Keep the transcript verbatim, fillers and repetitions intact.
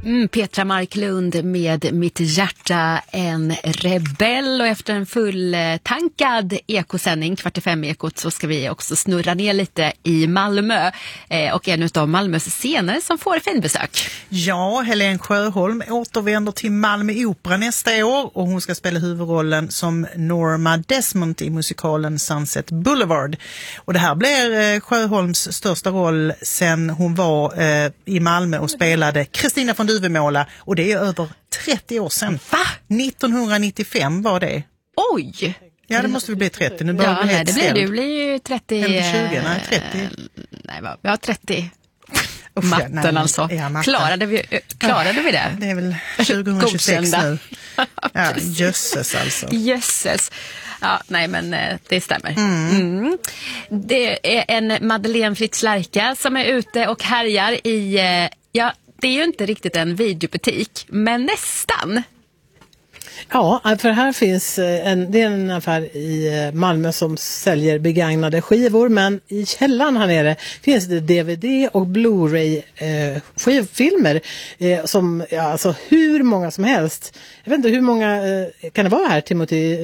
Mm, Petra Marklund med Mitt hjärta en rebell, och efter en fulltankad ekosändning, kvart i fem ekot, så ska vi också snurra ner lite i Malmö eh, och en av Malmös scener som får finbesök. Ja, Helen Sjöholm återvänder till Malmö Opera nästa år och hon ska spela huvudrollen som Norma Desmond i musikalen Sunset Boulevard. Och det här blir eh, Sjöholms största roll sen hon var eh, i Malmö och spelade Kristina von Duvemåla, och det är över trettio år sedan. Va? nittonhundranittiofem var det. Oj! Ja, det måste vi bli trettio. Nu börjar ja, vi nej, helt det blir, ställd. det blir ju trettio... Eller tjugo, nej, trettio. Eh, nej, va? Ja, trettio. Usch, Matten nej, alltså. Ja, matten. Klarade vi, klarade vi det? Det är väl tjugohundratjugosex nu. Ja, Precis. jösses alltså. Jösses. Ja, nej, men eh, det stämmer. Mm. Mm. Det är en Madeleine Fritz Lerka som är ute och härjar i... Eh, ja, det är ju inte riktigt en videobutik, men nästan. Ja, för här finns en, det är en affär i Malmö som säljer begagnade skivor, men i källaren här nere finns det D V D och Blu-ray eh, skivfilmer eh, som, ja, alltså hur många som helst. Jag vet inte hur många eh, kan det vara här, Timothy?